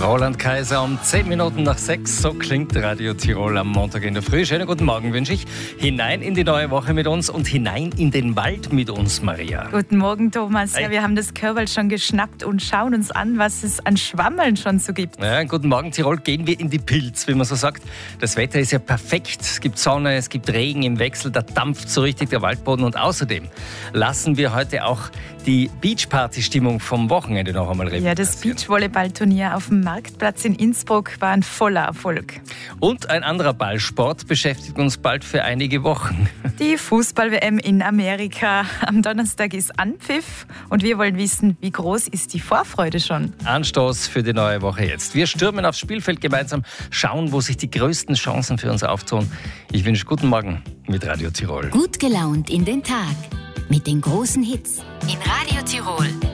Roland Kaiser um 10 Minuten nach 6. So klingt Radio Tirol am Montag in der Früh. Schönen guten Morgen wünsche ich. Hinein in die neue Woche mit uns und hinein in den Wald mit uns, Maria. Guten Morgen, Thomas. Hey. Ja, wir haben das Körperl schon geschnappt und schauen uns an, was es an Schwammeln schon so gibt. Ja, guten Morgen, Tirol. Gehen wir in die Pilz, wie man so sagt. Das Wetter ist ja perfekt. Es gibt Sonne, es gibt Regen im Wechsel, da dampft so richtig der Waldboden. Und außerdem lassen wir heute auch die Beachparty-Stimmung vom Wochenende noch einmal Revue Ja, das passieren. Beachvolleyballturnier auf dem Marktplatz in Innsbruck war ein voller Erfolg. Und ein anderer Ballsport beschäftigt uns bald für einige Wochen. Die Fußball-WM in Amerika. Am Donnerstag ist Anpfiff und wir wollen wissen, wie groß ist die Vorfreude schon? Anstoß für die neue Woche jetzt. Wir stürmen aufs Spielfeld gemeinsam, schauen, wo sich die größten Chancen für uns auftun. Ich wünsche guten Morgen mit Radio Tirol. Gut gelaunt in den Tag mit den großen Hits in Radio Tirol.